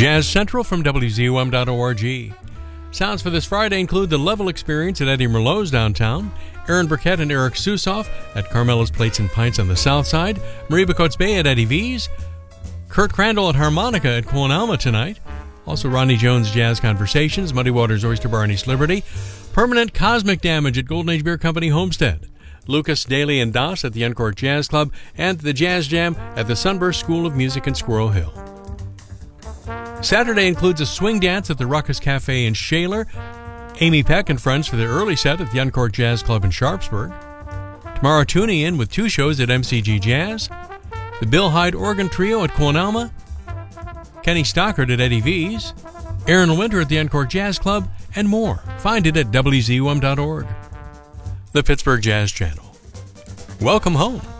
Jazz Central from WZUM.org. Sounds for this Friday include the Level Experience at Eddie Merlot's downtown, Aaron Burkett and Eric Susoff at Carmela's Plates and Pints on the south side, Marie Bacotes Bay at Eddie V's, Kurt Crandall at Harmonica at Quon Alma tonight, also Ronnie Jones Jazz Conversations, Muddy Waters Oyster Bar in East Liberty, Permanent Cosmic Damage at Golden Age Beer Company Homestead, Lucas, Daly, and Doss at the Encore Jazz Club, and the Jazz Jam at the Sunburst School of Music in Squirrel Hill. Saturday includes a swing dance at the Ruckus Cafe in Shaler, Amy Peck and friends for their early set at the Encore Jazz Club in Sharpsburg. Tomorrow, tuning in with two shows at MCG Jazz, the Bill Hyde Organ Trio at Quon Alma, Kenny Stockard at Eddie V's, Aaron Winter at the Encore Jazz Club, and more. Find it at WZUM.org. The Pittsburgh Jazz Channel. Welcome home.